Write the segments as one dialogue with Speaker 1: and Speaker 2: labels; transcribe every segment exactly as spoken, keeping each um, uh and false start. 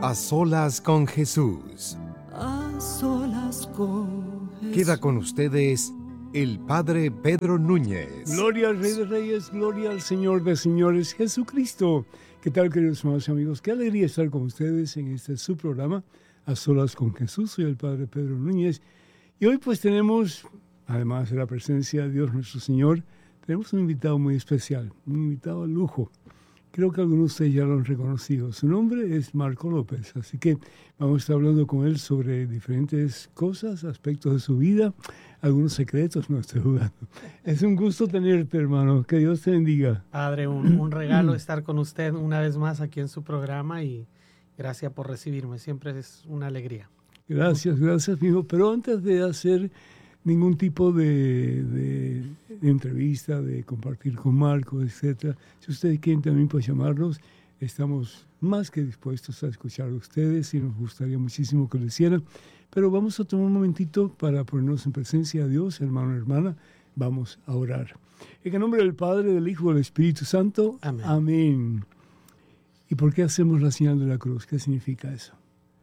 Speaker 1: A solas con Jesús.
Speaker 2: A solas con Jesús.
Speaker 1: Queda con ustedes el Padre Pedro Núñez.
Speaker 3: Gloria al Rey de Reyes, gloria al Señor de Señores, Jesucristo. ¿Qué tal, queridos hermanos y amigos? Qué alegría estar con ustedes en este su programa, A solas con Jesús. Soy el Padre Pedro Núñez. Y hoy pues tenemos, además de la presencia de Dios nuestro Señor, tenemos un invitado muy especial, un invitado a lujo. Creo que algunos de ustedes ya lo han reconocido. Su nombre es Marco López, así que vamos a estar hablando con él sobre diferentes cosas, aspectos de su vida, algunos secretos, no estoy jugando. Es un gusto tenerte, hermano. Que Dios te bendiga.
Speaker 4: Padre, un, un regalo estar con usted una vez más aquí en su programa y gracias por recibirme. Siempre es una alegría.
Speaker 3: Gracias, gracias, mijo. Pero antes de hacer ningún tipo de, de, de entrevista, de compartir con Marco, etcétera. Si ustedes quieren también pues llamarnos, estamos más que dispuestos a escuchar a ustedes y nos gustaría muchísimo que lo hicieran. Pero vamos a tomar un momentito para ponernos en presencia de Dios, hermano y hermana. Vamos a orar. En el nombre del Padre, del Hijo y del Espíritu Santo.
Speaker 4: Amén.
Speaker 3: Amén. ¿Y por qué hacemos la señal de la cruz? ¿Qué significa eso?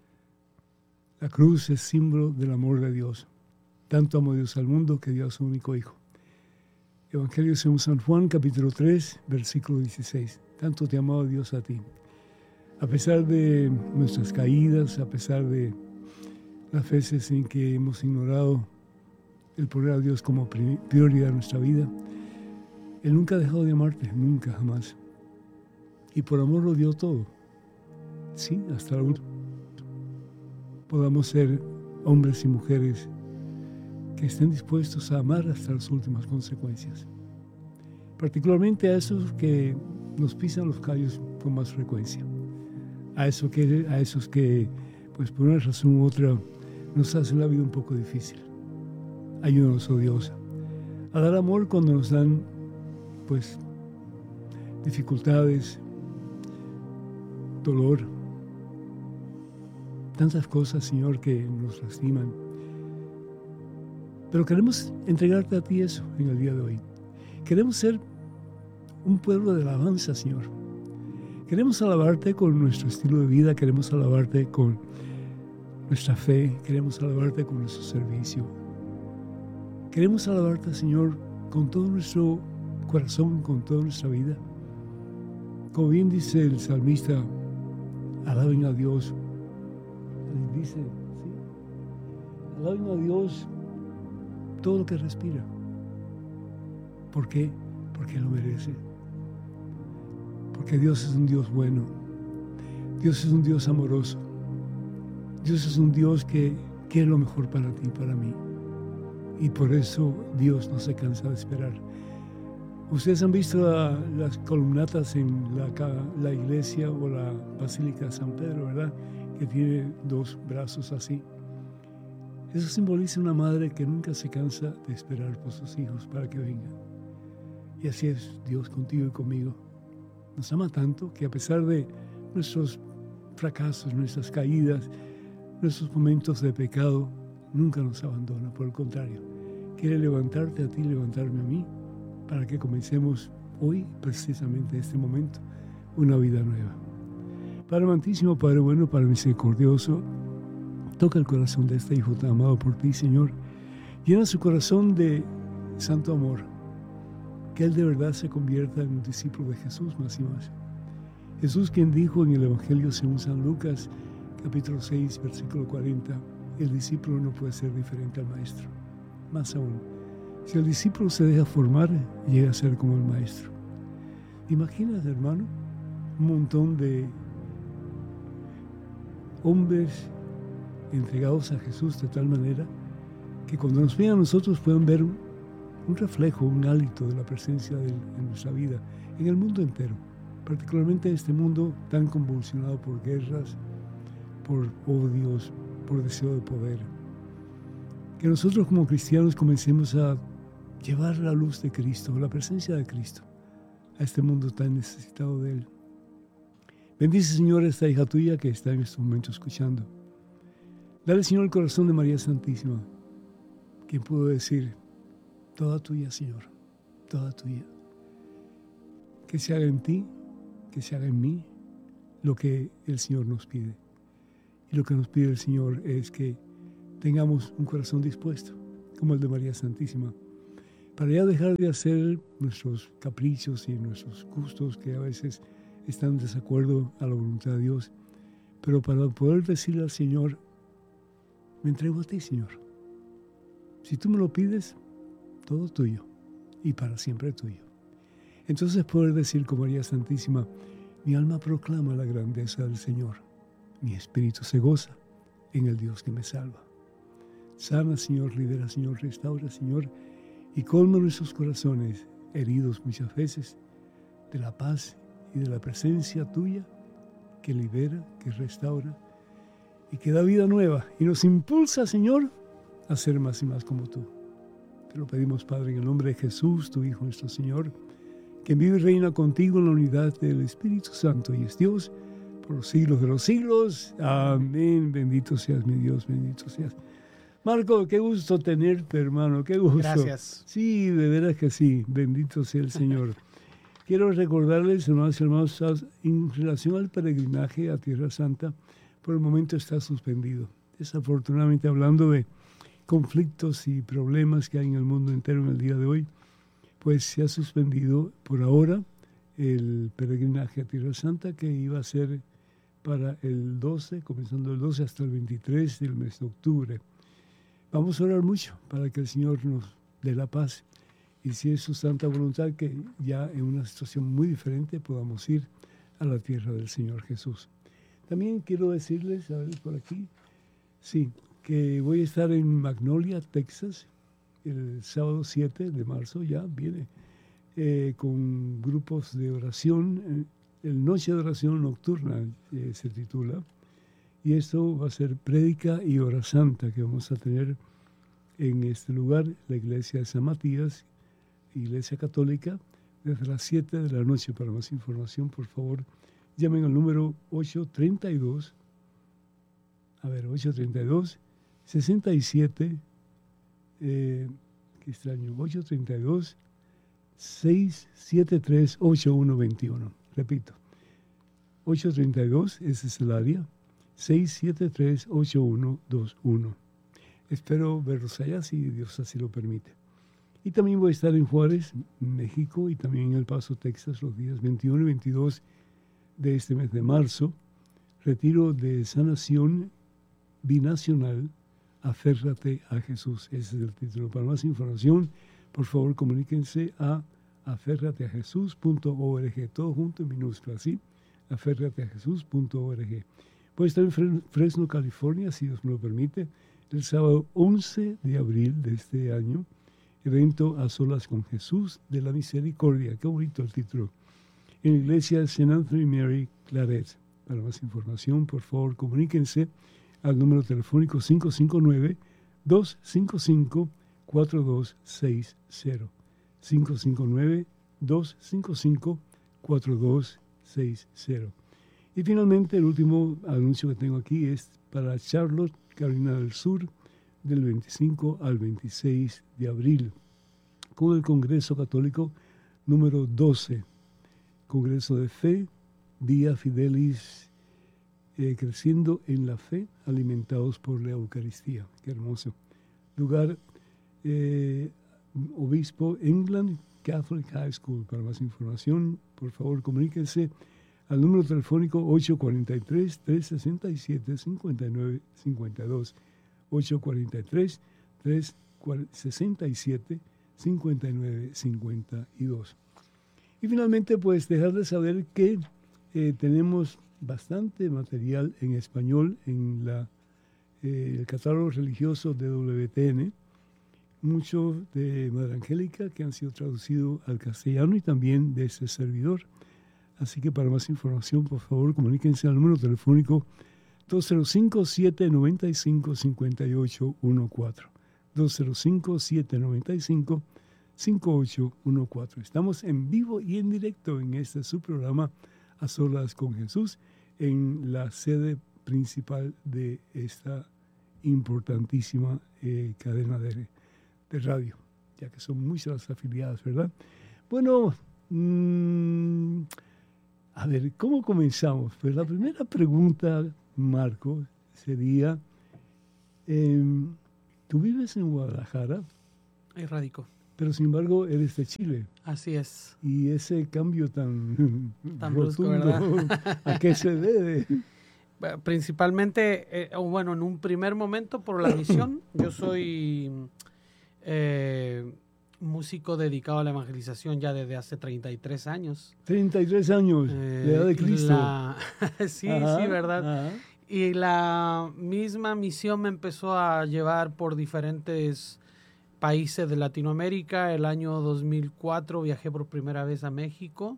Speaker 3: La cruz es símbolo del amor de Dios. Tanto amó Dios al mundo que dio a su único Hijo. Evangelio según San Juan, capítulo tres, versículo dieciséis. Tanto te amó Dios a ti. A pesar de nuestras caídas, a pesar de las veces en que hemos ignorado el poner a Dios como prioridad en nuestra vida, Él nunca ha dejado de amarte, nunca, jamás. Y por amor lo dio todo. Sí, hasta la última. Podamos ser hombres y mujeres que estén dispuestos a amar hasta las últimas consecuencias. Particularmente a esos que nos pisan los callos con más frecuencia. A, eso que, a esos que, pues por una razón u otra, nos hacen la vida un poco difícil. Ayúdanos, oh Dios, a dar amor cuando nos dan, pues, dificultades, dolor, tantas cosas, Señor, que nos lastiman. Pero queremos entregarte a ti eso en el día de hoy. Queremos ser un pueblo de alabanza, Señor. Queremos alabarte con nuestro estilo de vida, queremos alabarte con nuestra fe, queremos alabarte con nuestro servicio. Queremos alabarte, Señor, con todo nuestro corazón, con toda nuestra vida. Como bien dice el salmista, alaben a Dios. Dice, ¿sí? Alaben a Dios todo lo que respira. ¿Por qué? Porque lo merece. Porque Dios es un Dios bueno. Dios es un Dios amoroso. Dios es un Dios que quiere lo mejor para ti y para mí. Y por eso Dios no se cansa de esperar. Ustedes han visto la, las columnatas en la, la iglesia o la Basílica de San Pedro, ¿verdad? Que tiene dos brazos así. Eso simboliza una madre que nunca se cansa de esperar por sus hijos para que vengan. Y así es Dios contigo y conmigo. Nos ama tanto que a pesar de nuestros fracasos, nuestras caídas, nuestros momentos de pecado, nunca nos abandona. Por el contrario, quiere levantarte a ti, levantarme a mí, para que comencemos hoy, precisamente en este momento, una vida nueva. Padre amantísimo, Padre bueno, Padre misericordioso, toca el corazón de este hijo tan amado por ti, Señor. Llena su corazón de santo amor. Que él de verdad se convierta en un discípulo de Jesús más y más. Jesús, quien dijo en el Evangelio según San Lucas, capítulo seis, versículo cuarenta, el discípulo no puede ser diferente al maestro. Más aún, si el discípulo se deja formar, llega a ser como el maestro. Imagínate, hermano, un montón de hombres entregados a Jesús de tal manera que cuando nos vean a nosotros puedan ver un, un reflejo, un hálito de la presencia de Él en nuestra vida, en el mundo entero, particularmente en este mundo tan convulsionado por guerras, por odios, por deseo de poder. Que nosotros como cristianos comencemos a llevar la luz de Cristo, la presencia de Cristo, a este mundo tan necesitado de Él. Bendice, Señor, a esta hija tuya que está en estos momentos escuchando. Dale, Señor, el corazón de María Santísima, quien pudo decir, toda tuya, Señor, toda tuya. Que se haga en ti, que se haga en mí, lo que el Señor nos pide. Y lo que nos pide el Señor es que tengamos un corazón dispuesto, como el de María Santísima, para ya dejar de hacer nuestros caprichos y nuestros gustos que a veces están en desacuerdo a la voluntad de Dios, pero para poder decirle al Señor, me entrego a ti, Señor. Si tú me lo pides, todo tuyo y para siempre tuyo. Entonces poder decir con María Santísima, mi alma proclama la grandeza del Señor, mi espíritu se goza en el Dios que me salva. Sana, Señor, libera, Señor, restaura, Señor, y colma nuestros corazones, heridos muchas veces, de la paz y de la presencia tuya, que libera, que restaura, y que da vida nueva, y nos impulsa, Señor, a ser más y más como tú. Te lo pedimos, Padre, en el nombre de Jesús, tu Hijo, nuestro Señor, que vive y reina contigo en la unidad del Espíritu Santo, y es Dios, por los siglos de los siglos. Amén. Bendito seas, mi Dios, bendito seas. Marco, qué gusto tenerte, hermano, qué gusto.
Speaker 4: Gracias.
Speaker 3: Sí, de veras que sí, bendito sea el Señor. Quiero recordarles, hermanos y hermanos, en relación al peregrinaje a Tierra Santa, por el momento está suspendido. Desafortunadamente, hablando de conflictos y problemas que hay en el mundo entero en el día de hoy, pues se ha suspendido por ahora el peregrinaje a Tierra Santa, que iba a ser para el doce, comenzando el doce hasta el veintitrés del mes de octubre. Vamos a orar mucho para que el Señor nos dé la paz y si es su santa voluntad que ya en una situación muy diferente podamos ir a la tierra del Señor Jesús. También quiero decirles, a ver por aquí, sí, que voy a estar en Magnolia, Texas, el sábado siete de marzo, ya viene, eh, con grupos de oración, eh, el Noche de Oración Nocturna eh, se titula. Y esto va a ser prédica y hora santa que vamos a tener en este lugar, la iglesia de San Matías, iglesia católica, desde las siete de la noche. Para más información, por favor, llamen al número ocho treinta y dos, a ver, ocho treinta y dos, sesenta y siete, eh, qué extraño, ocho treinta y dos, seiscientos setenta y tres, ochenta y uno veintiuno. Repito, ocho treinta y dos, ese es el área, seis siete tres, ocho uno dos uno. Espero verlos allá si Dios así lo permite. Y también voy a estar en Juárez, México, y también en El Paso, Texas, los días veintiuno y veintidós de este mes de marzo. Retiro de sanación binacional, aférrate a Jesús. Ese es el título. Para más información, por favor, comuníquense a aférrate a jesús punto org, todo junto en minúscula, ¿sí? aférrate a jesús punto org. Voy a estar en Fresno, California, si Dios me lo permite, el sábado once de abril de este año, evento A Solas con Jesús de la Misericordia. Qué bonito el título. En la iglesia Saint Anthony Mary, Claret. Para más información, por favor, comuníquense al número telefónico cinco cinco nueve, dos cinco cinco, cuatro dos seis cero. cinco cinco nueve, dos cinco cinco, cuatro dos seis cero. Y finalmente, el último anuncio que tengo aquí es para Charlotte, Carolina del Sur, del veinticinco al veintiséis de abril, con el Congreso Católico número doce, Congreso de Fe, Vía Fidelis, eh, creciendo en la fe, alimentados por la Eucaristía. Qué hermoso. Lugar, eh, Obispo England Catholic High School. Para más información, por favor, comuníquense al número telefónico ocho cuatro tres, tres seis siete, cinco nueve cinco dos, ocho cuatro tres, tres seis siete, cinco nueve cinco dos. Y finalmente, pues, dejarles saber que eh, tenemos bastante material en español en la, eh, el catálogo religioso de W T N, mucho de Madre Angélica que han sido traducidos al castellano y también de este servidor. Así que para más información, por favor, comuníquense al número telefónico dos cero cinco, siete nueve cinco, cinco ocho uno cuatro. dos cero cinco, siete nueve cinco, cinco ocho uno cuatro. Estamos en vivo y en directo en este su programa A Solas con Jesús, en la sede principal de esta importantísima eh, cadena de, de radio, ya que son muchas las afiliadas, ¿verdad? Bueno, mmm, a ver, ¿cómo comenzamos? Pues la primera pregunta, Marco, sería, eh, tú vives en Guadalajara,
Speaker 4: Ahí radico.
Speaker 3: pero sin embargo eres de Chile.
Speaker 4: Así es.
Speaker 3: Y ese cambio tan,
Speaker 4: Tan brusco,
Speaker 3: rotundo,
Speaker 4: ¿verdad?
Speaker 3: ¿a qué se debe?
Speaker 4: Bueno, principalmente, eh, o bueno, en un primer momento por la misión. Yo soy eh, músico dedicado a la evangelización ya desde hace treinta y tres años.
Speaker 3: treinta y tres años,
Speaker 4: Eh,
Speaker 3: la edad de
Speaker 4: y
Speaker 3: Cristo.
Speaker 4: la- sí,
Speaker 3: Ajá,
Speaker 4: sí, ¿verdad?
Speaker 3: ajá.
Speaker 4: Y la misma misión me empezó a llevar por diferentes países de Latinoamérica. El año dos mil cuatro viajé por primera vez a México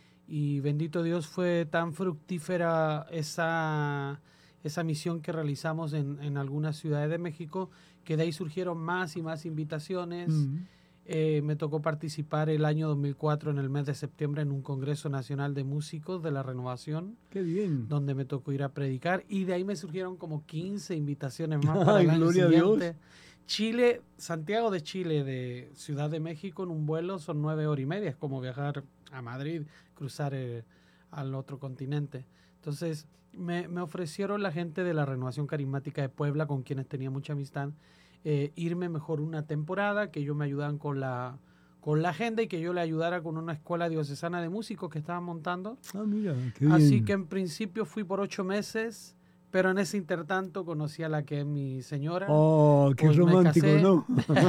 Speaker 4: y bendito Dios fue tan fructífera esa, esa misión que realizamos en, en algunas ciudades de México que de ahí surgieron más y más invitaciones.
Speaker 3: Mm.
Speaker 4: Eh, me tocó participar el año dos mil cuatro en el mes de septiembre en un Congreso Nacional de Músicos de la Renovación,
Speaker 3: Qué bien.
Speaker 4: donde me tocó ir a predicar y de ahí me surgieron como quince invitaciones más para
Speaker 3: Ay,
Speaker 4: el año
Speaker 3: gloria a
Speaker 4: siguiente.
Speaker 3: Dios.
Speaker 4: Chile, Santiago de Chile, de Ciudad de México en un vuelo son nueve horas y media, es como viajar a Madrid, cruzar eh, al otro continente. Entonces me, me ofrecieron la gente de la Renovación Carismática de Puebla, con quienes tenía mucha amistad, eh, irme mejor una temporada, que ellos me ayudaban con la, con la agenda y que yo le ayudara con una escuela diocesana de músicos que estaban montando.
Speaker 3: Ah, mira, qué bien.
Speaker 4: Así que en principio fui por ocho meses, pero en ese intertanto conocí a la que es mi señora.
Speaker 3: Oh, qué
Speaker 4: Pues me
Speaker 3: romántico,
Speaker 4: casé.
Speaker 3: ¿no?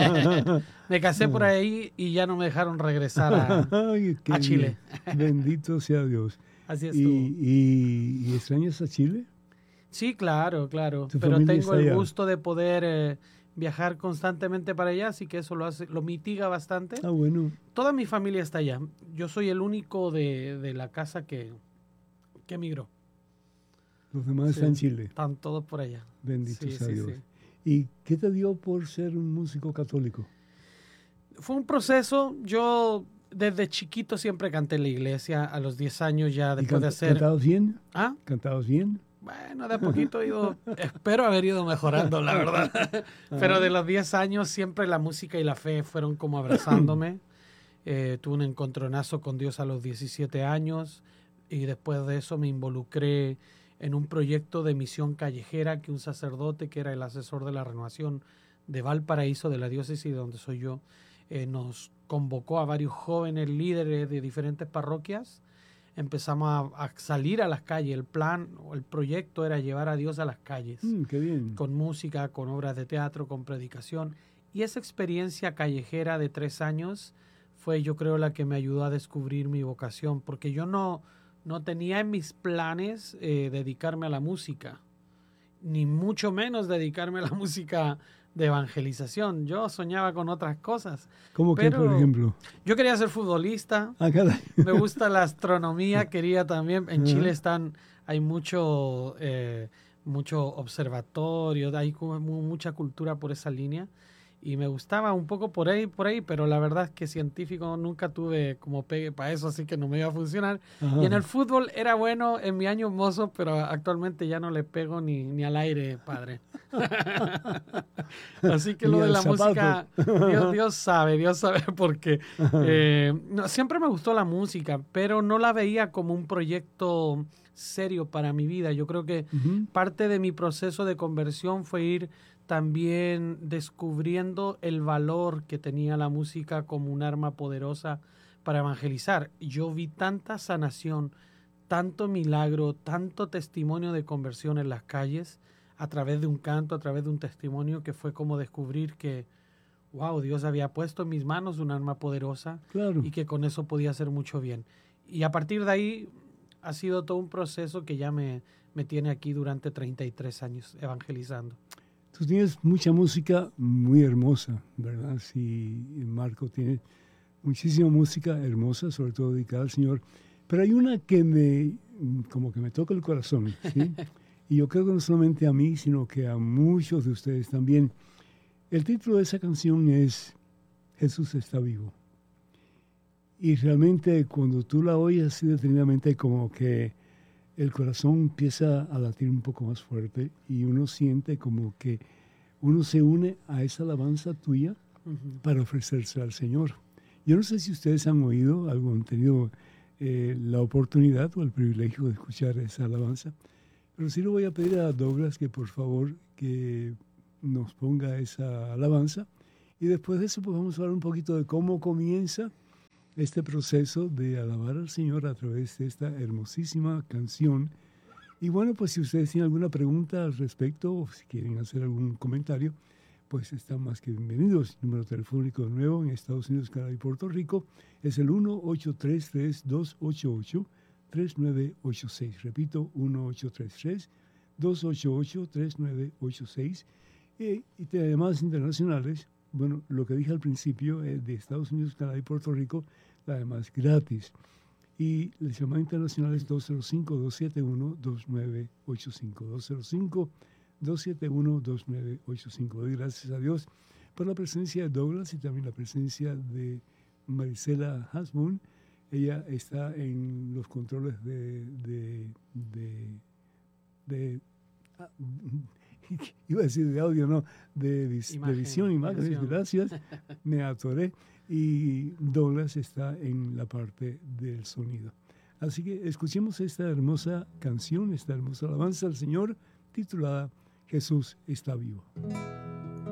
Speaker 4: Me casé por ahí y ya no me dejaron regresar a,
Speaker 3: Ay, qué
Speaker 4: a Chile.
Speaker 3: bien. Bendito sea Dios.
Speaker 4: Así
Speaker 3: ¿Y,
Speaker 4: estuvo.
Speaker 3: y, y extrañas a Chile?
Speaker 4: Sí, claro, claro.
Speaker 3: ¿Tu
Speaker 4: Pero
Speaker 3: familia
Speaker 4: tengo
Speaker 3: está
Speaker 4: el
Speaker 3: allá?
Speaker 4: gusto de poder eh, viajar constantemente para allá, así que eso lo hace, lo mitiga bastante.
Speaker 3: Ah, bueno.
Speaker 4: Toda mi familia está allá. Yo soy el único de, de la casa que, que emigró.
Speaker 3: Los demás
Speaker 4: Sí.
Speaker 3: están en Chile.
Speaker 4: Están todos por allá.
Speaker 3: Bendito
Speaker 4: Sí,
Speaker 3: sea
Speaker 4: sí,
Speaker 3: Dios.
Speaker 4: sí.
Speaker 3: ¿Y qué te dio por ser un músico católico?
Speaker 4: Fue un proceso. Yo desde chiquito siempre canté en la iglesia. A los diez años ya
Speaker 3: ¿Y
Speaker 4: después de
Speaker 3: canta-
Speaker 4: hacer...
Speaker 3: ¿Cantabas bien?
Speaker 4: ¿Ah?
Speaker 3: ¿Cantabas bien?
Speaker 4: Bueno, de a poquito he ido, espero haber ido mejorando, la verdad. Pero de los diez años siempre la música y la fe fueron como abrazándome. Eh, tuve un encontronazo con Dios a los diecisiete años y después de eso me involucré en un proyecto de misión callejera que un sacerdote que era el asesor de la renovación de Valparaíso, de la diócesis donde soy yo, eh, nos convocó a varios jóvenes líderes de diferentes parroquias. Empezamos a, a salir a las calles. El plan o el proyecto era llevar a Dios a las calles,
Speaker 3: Mm, qué bien.
Speaker 4: con música, con obras de teatro, con predicación. Y esa experiencia callejera de tres años fue, yo creo, la que me ayudó a descubrir mi vocación, porque yo no, no tenía en mis planes eh, dedicarme a la música, ni mucho menos dedicarme a la música de evangelización. Yo soñaba con otras cosas.
Speaker 3: ¿Cómo que, por
Speaker 4: pero-
Speaker 3: ejemplo?
Speaker 4: Yo quería ser futbolista.
Speaker 3: Ah, caray.
Speaker 4: Me gusta la astronomía, quería también. En
Speaker 3: Ajá.
Speaker 4: Chile están, hay mucho, eh, mucho observatorio, hay como mu- mucha cultura por esa línea. Y me gustaba un poco por ahí, por ahí, pero la verdad es que científico nunca tuve como pegue para eso, así que no me iba a funcionar.
Speaker 3: Ajá.
Speaker 4: Y en el fútbol era bueno en mi año mozo, pero actualmente ya no le pego ni, ni al aire, padre. Así que
Speaker 3: Ni
Speaker 4: lo de
Speaker 3: al
Speaker 4: la
Speaker 3: zapato.
Speaker 4: música, Dios, Dios sabe, Dios sabe porque eh, no, siempre me gustó la música, pero no la veía como un proyecto serio para mi vida. Yo creo que
Speaker 3: Ujú.
Speaker 4: parte de mi proceso de conversión fue ir también descubriendo el valor que tenía la música como un arma poderosa para evangelizar. Yo vi tanta sanación, tanto milagro, tanto testimonio de conversión en las calles a través de un canto, a través de un testimonio, que fue como descubrir que, wow, Dios había puesto en mis manos un arma poderosa
Speaker 3: Claro.
Speaker 4: y que con eso podía hacer mucho bien. Y a partir de ahí ha sido todo un proceso que ya me, me tiene aquí durante treinta y tres años evangelizando.
Speaker 3: Tú tienes mucha música muy hermosa, ¿verdad? Sí, Marco tiene muchísima música hermosa, sobre todo dedicada al Señor. Pero hay una que me, como que me toca el corazón, ¿sí? Y yo creo que no solamente a mí, sino que a muchos de ustedes también. El título de esa canción es Jesús está vivo. Y realmente cuando tú la oyes así detenidamente, como que el corazón empieza a latir un poco más fuerte y uno siente como que uno se une a esa alabanza tuya
Speaker 4: Ujú.
Speaker 3: para ofrecerse al Señor. Yo no sé si ustedes han oído algo, han tenido eh, la oportunidad o el privilegio de escuchar esa alabanza, Pero sí le voy a pedir a Douglas que por favor que nos ponga esa alabanza. Y después de eso pues vamos a hablar un poquito de cómo comienza este proceso de alabar al Señor a través de esta hermosísima canción. Y bueno, pues si ustedes tienen alguna pregunta al respecto o si quieren hacer algún comentario, pues están más que bienvenidos. El número telefónico de nuevo en Estados Unidos, Canadá y Puerto Rico es el uno ocho tres tres, dos ocho ocho, tres nueve ocho seis. Repito, uno ocho tres tres, dos ocho ocho, tres nueve ocho seis. Y, y de llamadas internacionales, bueno, lo que dije al principio, eh, de Estados Unidos, Canadá y Puerto Rico, la demás gratis. Y la llamada internacional es dos cero cinco, dos siete uno, dos nueve ocho cinco. dos cero cinco, dos siete uno, dos nueve ocho cinco. Doy gracias a Dios por la presencia de Douglas y también la presencia de Marisela Hasbun. Ella está en los controles de... de, de, de ah, iba a decir de audio, no, de, vis, imagen, de visión, imágenes, visión. Gracias, me atoré. Y Douglas está en la parte del sonido. Así que escuchemos esta hermosa canción, esta hermosa alabanza al Señor, titulada Jesús está vivo.